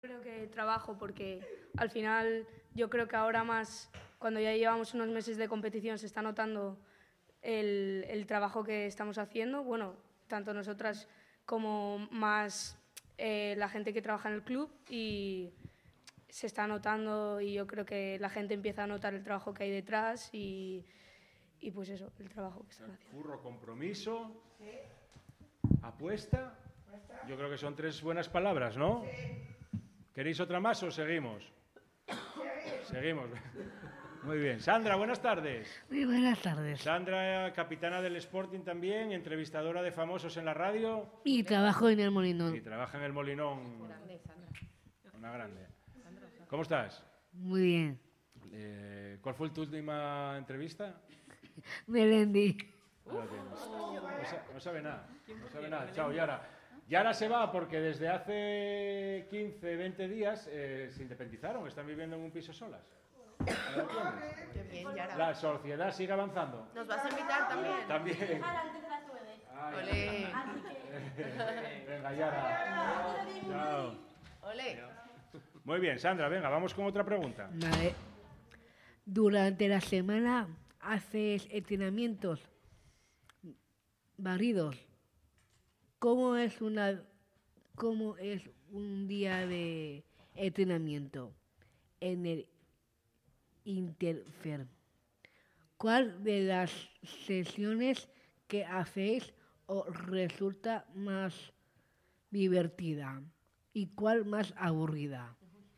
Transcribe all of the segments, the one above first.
Creo que trabajo porque al final yo creo que ahora más, cuando ya llevamos unos meses de competición, se está notando el trabajo que estamos haciendo. Bueno, tanto nosotras como más la gente que trabaja en el club, y se está notando, y yo creo que la gente empieza a notar el trabajo que hay detrás y pues eso, el trabajo que están haciendo. Curro, compromiso, apuesta. Yo creo que son 3 buenas palabras, ¿no? ¿Queréis otra más o seguimos? Seguimos. Muy bien. Sandra, buenas tardes. Muy buenas tardes. Sandra, capitana del Sporting también, entrevistadora de famosos en la radio. Y trabajo en el Molinón. Y trabaja en el Molinón. Una grande. ¿Cómo estás? Muy bien. ¿Cuál fue tu última entrevista? Melendi. No sabe nada. No sabe nada. Chao, Yara. Yara se va porque desde hace 15, 20 días se independizaron. Están viviendo en un piso solas. Qué bien, Yara. La sociedad sigue avanzando. ¿Nos vas a invitar también? También. Olé. Venga, Yara. Chao. Olé. Muy bien, Sandra, venga, vamos con otra pregunta. Vale. Durante la semana haces entrenamientos variados. ¿Cómo es un día de entrenamiento en el Interfer? ¿Cuál de las sesiones que hacéis os resulta más divertida y cuál más aburrida?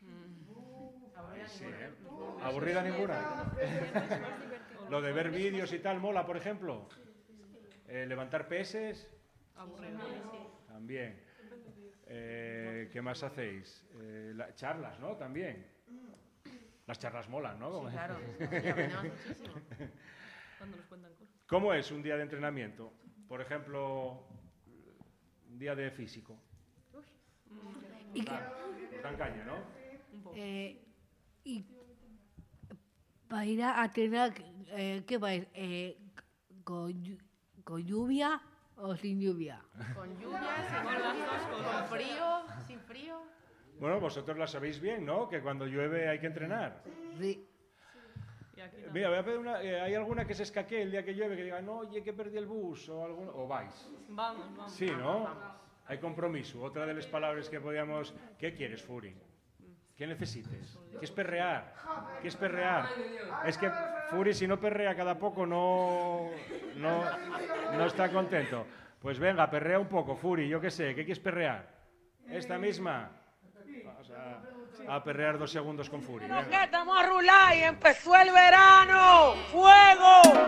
Sí, ¿eh? ¿Aburrida ninguna? Lo de ver vídeos y tal, mola, por ejemplo. Levantar peses. También. ¿Qué más hacéis? Charlas, ¿no? También. Las charlas molan, ¿no? Sí, claro. Sí, aprendemos muchísimo. Cuando nos cuentan cosas. ¿Cómo es un día de entrenamiento? Por ejemplo, un día de físico. Os dan caña, ¿no? Y para ir a entrenar, ¿qué vais? ¿Con lluvia o sin lluvia? Con lluvia, sin lluvia, con frío, sin frío. Bueno, vosotros la sabéis bien, ¿no? Que cuando llueve hay que entrenar. Sí. Mira, voy a pedir ¿hay alguna que se escaquee el día que llueve, que diga, no, oye, que perdí el bus? ¿O vais? Vamos. Sí, ¿no? Hay compromiso. Otra de las palabras que podíamos... ¿Qué quieres, Furi? ¿Qué necesites? ¿Qué es perrear? ¿Qué es perrear? Es que Furi, si no perrea cada poco, no está contento. Pues venga, perrea un poco, Furi, yo qué sé. ¿Qué quieres perrear? ¿Esta misma? Vamos a perrear 2 segundos con Furi. Estamos a rular y empezó el verano. ¡Fuego!